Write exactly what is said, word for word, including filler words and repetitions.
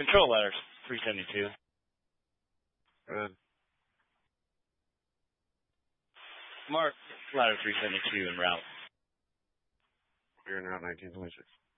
Control ladder three seventy-two. Good. Mark ladder three seventy-two en route. You're in Route nineteen twenty-six.